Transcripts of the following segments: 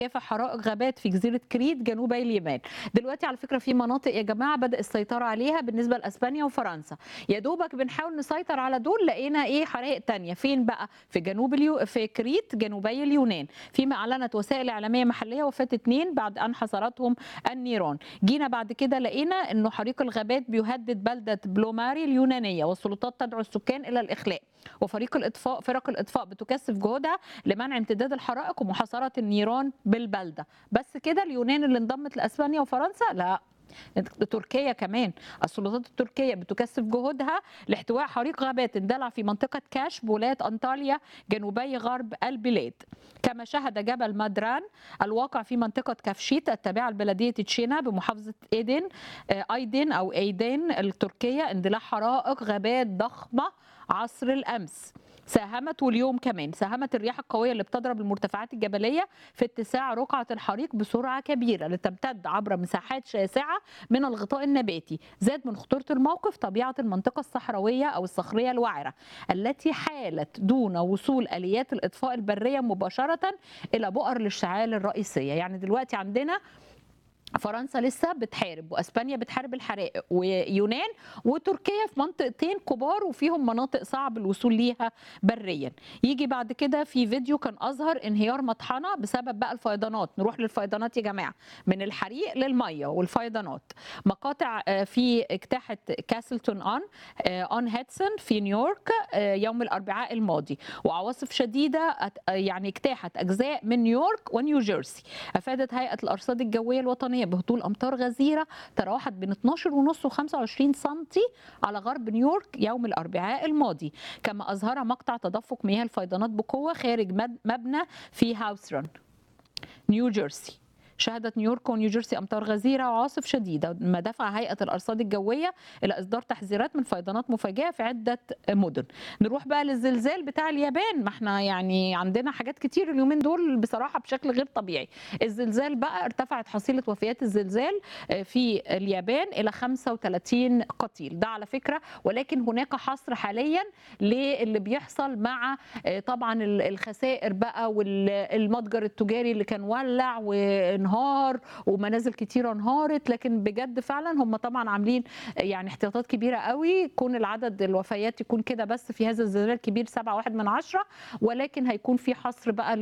في حرائق غابات في جزيرة كريت جنوبي اليابان. دلوقتي على فكرة في مناطق يا جماعة بدأ السيطرة عليها بالنسبة لأسبانيا وفرنسا. يا دوبك بنحاول نسيطر على دول لقينا ايه حرائق تانية فين بقى؟ في في كريت جنوبي اليونان. فيما أعلنت وسائل إعلامية محلية وفاة 2 بعد أن حصرتهم النيران. جينا بعد كده لقينا انه حريق الغابات بيهدد بلدة بلوماري اليونانية، والسلطات تدعو السكان إلى الإخلاء. فرق الإطفاء بتكثف جهودها لمنع امتداد الحرائق ومحاصرة النيران بالبلدة. بس كده اليونان اللي انضمت لأسبانيا وفرنسا؟ لا، تركيا كمان. السلطات التركية بتكثف جهودها لاحتواء حريق غابات اندلع في منطقة كاش بولاية أنطاليا جنوبي غرب البلاد. كما شهد جبل مادران الواقع في منطقة كافشيت التابعة لبلدية تشينا بمحافظة أيدن التركية اندلاع حرائق غابات ضخمة عصر الأمس. واليوم كمان ساهمت الرياح القوية اللي بتضرب المرتفعات الجبلية في اتساع رقعة الحريق بسرعة كبيرة لتمتد عبر مساحات شاسعة من الغطاء النباتي. زاد من خطورة الموقف طبيعة المنطقة الصحراوية أو الصخرية الوعرة التي حالت دون وصول آليات الإطفاء البرية مباشرة إلى بؤر الاشتعال الرئيسية. يعني دلوقتي عندنا فرنسا لسه بتحارب، واسبانيا بتحارب الحرائق، ويونان وتركيا في منطقتين كبار وفيهم مناطق صعب الوصول ليها بريا. يجي بعد كده في فيديو كان اظهر انهيار مطحنه بسبب بقى الفيضانات. نروح للفيضانات يا جماعه، من الحريق للميه والفيضانات. مقاطع في اجتاحت كاسلتون اون هيدسون في نيويورك يوم الاربعاء الماضي، وعواصف شديده يعني اجتاحت اجزاء من نيويورك ونيوجيرسي. افادت هيئه الارصاد الجويه الوطنيه بهطول امطار غزيره تراوحت بين 12.5 و25 سم على غرب نيويورك يوم الاربعاء الماضي. كما اظهر مقطع تدفق مياه الفيضانات بقوه خارج مبنى في هاوسرون نيوجيرسي. شهدت نيويورك ونيوجيرسي امطار غزيره وعواصف شديده، ما دفع هيئه الارصاد الجويه الى اصدار تحذيرات من فيضانات مفاجئه في عده مدن. نروح بقى للزلزال بتاع اليابان. ما احنا يعني عندنا حاجات كتير اليومين دول بصراحه بشكل غير طبيعي. الزلزال بقى ارتفعت حصيله وفيات الزلزال في اليابان الى 35 قتيل، ده على فكره. ولكن هناك حصر حاليا للي بيحصل مع طبعا الخسائر بقى والمتجر التجاري اللي كان ولع وانهار ومنازل كتيره انهارت. لكن بجد فعلا هم طبعا عاملين يعني احتياطات كبيره قوي. كون العدد الوفيات يكون كده بس في هذا الزلزال الكبير 7.1، ولكن هيكون في حصر بقى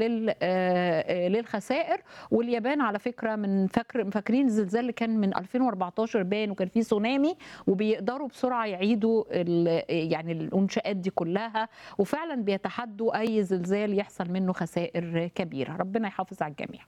للخسائر. واليابان على فكره فاكرين الزلزال اللي كان من 2014 باين، وكان في تسونامي، وبيقدروا بسرعه يعيدوا يعني الانشاءات دي كلها، وفعلا بيتحدوا اي زلزال يحصل منه خسائر كبيره. ربنا يحافظ على الجميع.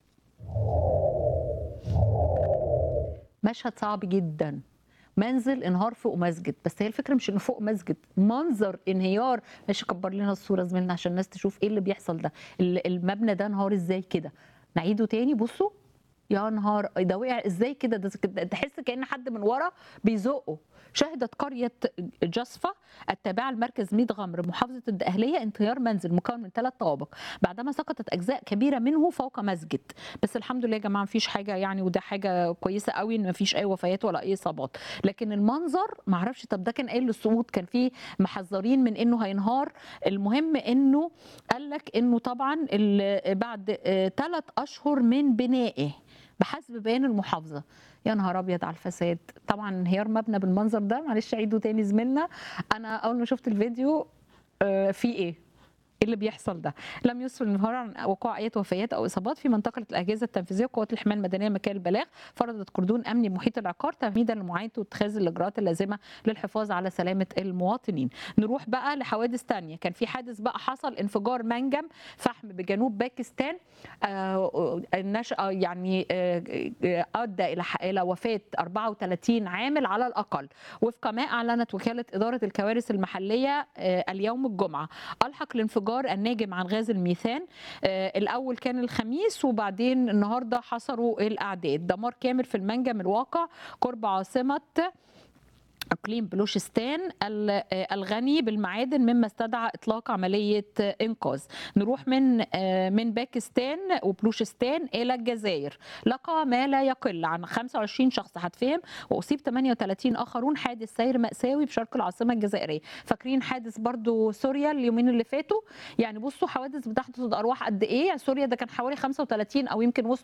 مشهد صعب جدا، منزل انهار فوق مسجد. بس هي الفكره مش انه فوق مسجد، منظر انهيار. ماشي، كبر لنا الصوره زميلنا عشان الناس تشوف ايه اللي بيحصل ده. المبنى ده انهار ازاي كده. نعيده تاني، بصوا يا نهار، ده وقع ازاي كده. ده تحس كأن حد من ورا بيزقه. شهدت قرية جصفة التابعة لمركز ميت غمر محافظة الدقهلية انهيار منزل مكون من 3 طوابق بعدما سقطت أجزاء كبيرة منه فوق مسجد. بس الحمد لله يا جماعة مفيش حاجة يعني، وده حاجة كويسة قوي ان مفيش أي وفيات ولا أي إصابات. لكن المنظر معرفش، طب ده كان قايل للصعود، كان فيه محذرين من انه هينهار. المهم انه قال لك انه طبعا بعد 3 أشهر من بنائه بحسب بيان المحافظه. يا نهار ابيض على الفساد. طبعا انهيار مبنى بالمنظر ده، معلش عيدوا تاني زميلنا. انا اول ما شفت الفيديو في ايه اللي بيحصل ده. لم يسفر الانهيار عن وقوع اي وفيات او اصابات في منطقه الاجهزه التنفيذيه. وقوات الحمايه المدنيه مكان البلاغ فرضت كردون امني محيط العقار تمهيدا لمعاينه واتخاذ الاجراءات اللازمه للحفاظ على سلامه المواطنين. نروح بقى لحوادث ثانيه. كان في حادث بقى حصل، انفجار منجم فحم بجنوب باكستان يعني ادى الى وفاه 34 عامل على الاقل، وفق ما اعلنت وكاله اداره الكوارث المحليه اليوم الجمعه. الحق الانفجار الناجم عن غاز الميثان الاول كان الخميس، وبعدين النهارده حصروا الاعداد. دمار كامل في المنجم الواقع قرب عاصمه إقليم بلوشستان الغني بالمعادن مما استدعى إطلاق عملية إنقاذ. نروح من باكستان وبلوشستان إلى الجزائر. لقى ما لا يقل عن 25 شخص هتفهم وأصيب 38 آخرون حادث سير مأساوي بشرق العاصمة الجزائرية. فاكرين حادث برضو سوريا اليومين اللي فاتوا؟ يعني بصوا حوادث بتحدث الأرواح قد إيه. سوريا ده كان حوالي 35 أو يمكن